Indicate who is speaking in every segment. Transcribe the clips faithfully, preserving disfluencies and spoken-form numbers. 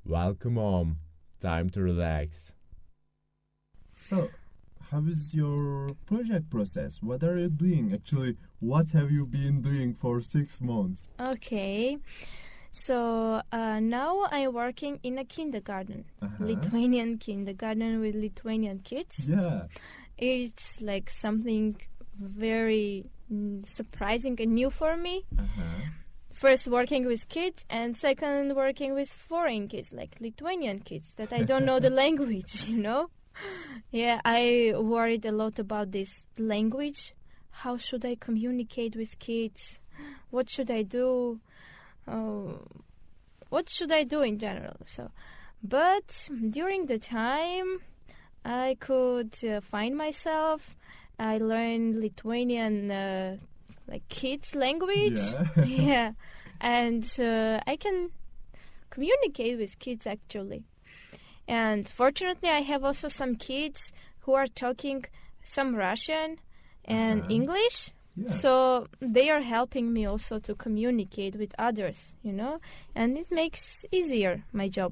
Speaker 1: Welcome home. Time to relax.
Speaker 2: So, how is your project process? What are you doing? Actually, what have you been doing for six months?
Speaker 3: Okay. So uh, now I'm working in a kindergarten,
Speaker 2: Uh-huh.
Speaker 3: Lithuanian kindergarten with Lithuanian kids.
Speaker 2: Yeah.
Speaker 3: It's like something very mm, surprising and new for me.
Speaker 2: Uh-huh.
Speaker 3: First working with kids and second working with foreign kids, like Lithuanian kids, that I don't know the language, you know? Yeah, I worried a lot about this language. How should I communicate with kids? What should I do? Uh, what should I do in general? So, but during the time, I could uh, find myself. I learned Lithuanian, uh, like kids language.
Speaker 2: Yeah.
Speaker 3: Yeah, and uh, I can communicate with kids actually. And fortunately, I have also some kids who are talking some Russian and
Speaker 2: Uh-huh.
Speaker 3: English.
Speaker 2: Yeah.
Speaker 3: So they are helping me also to communicate with others, you know, and it makes easier my job.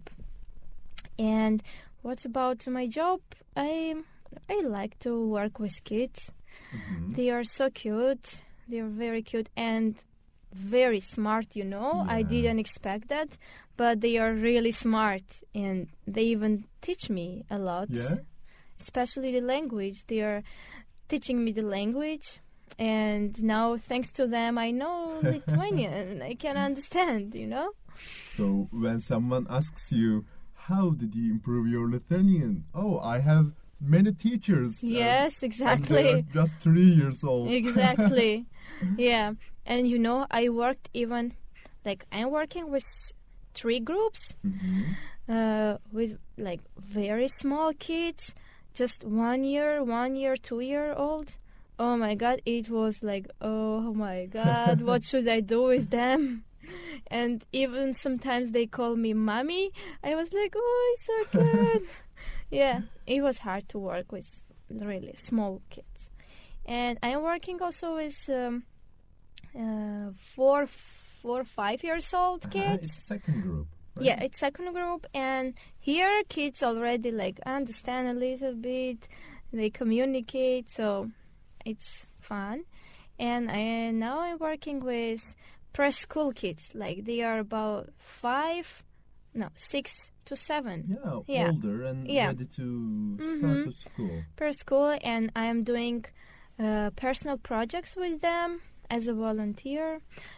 Speaker 3: And what about my job? I I like to work with kids.
Speaker 2: Mhm.
Speaker 3: They are so cute. They are very cute and very smart, you know. I
Speaker 2: Yeah.
Speaker 3: didn't expect that, but they are really smart and they even teach me a lot.
Speaker 2: Yeah.
Speaker 3: Especially the language. They are teaching me the language. And now, thanks to them, I know Lithuanian. I can understand, you know?
Speaker 2: So when someone asks you, how did you improve your Lithuanian? Oh, I have many teachers. uh,
Speaker 3: Yes,
Speaker 2: and
Speaker 3: exactly.
Speaker 2: they are just three years old.
Speaker 3: Exactly. Yeah. And, you know, I worked even, like, I'm working with three groups
Speaker 2: Mhm.
Speaker 3: uh, with, like, very small kids, just one year, one year, two year old. Oh, my God. It was like, oh, my God, what should I do with them? And even sometimes they call me mommy. I was like, oh, it's so good. Yeah, it was hard to work with really small kids. And I'm working also with um, uh, four, four, five years old
Speaker 2: Uh-huh,
Speaker 3: kids.
Speaker 2: It's second group. Right?
Speaker 3: Yeah, it's second group, and here kids already like understand a little bit. They communicate, so it's fun. And I now I'm working with preschool kids. Like they are about five, no, six to seven.
Speaker 2: Yeah,
Speaker 3: Yeah.
Speaker 2: older and
Speaker 3: Yeah.
Speaker 2: ready to start
Speaker 3: Mhm.
Speaker 2: to school.
Speaker 3: Per school, and I'm doing uh, personal projects with them as a volunteer,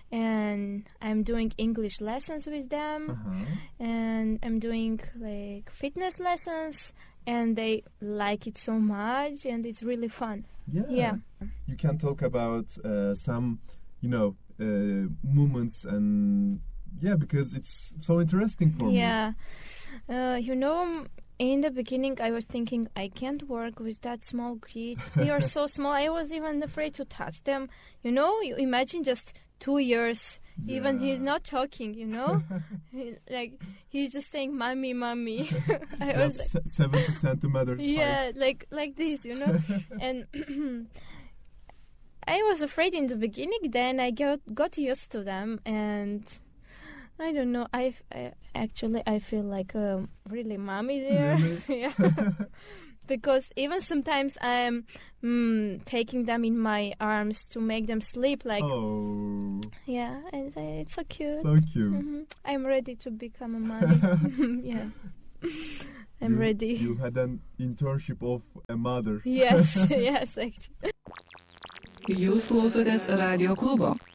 Speaker 3: and I'm doing English lessons with them,
Speaker 2: Uh-huh.
Speaker 3: and I'm doing like fitness lessons, and they like it so much, and it's really fun.
Speaker 2: Yeah.
Speaker 3: Yeah.
Speaker 2: You can talk about uh, some, you know, uh, moments and yeah, because it's so interesting for me.
Speaker 3: Yeah. Uh, you know, in the beginning, I was thinking, I can't work with that small kid. They are so small. I was even afraid to touch them. You know, you imagine just two years. Even
Speaker 2: Yeah.
Speaker 3: he's not talking, you know? He- like, he's just saying, mommy, mommy. I was
Speaker 2: Just
Speaker 3: like,
Speaker 2: se- seventy centimeters.
Speaker 3: yeah, like, like this, you know? And I was afraid in the beginning. Then I got, got used to them. And I don't know. I, f- I actually I feel like a really mommy there.
Speaker 2: Really?
Speaker 3: Yeah, because even sometimes I'm mm, taking them in my arms to make them sleep. Like
Speaker 2: Oh,
Speaker 3: yeah, and uh, it's so cute.
Speaker 2: so cute.
Speaker 3: hmm I'm ready to become a mommy. Yeah, I'm
Speaker 2: You-
Speaker 3: ready.
Speaker 2: You had an internship of a mother.
Speaker 3: Yes, yes, actually.
Speaker 4: Jūs klausotės Radio klubo.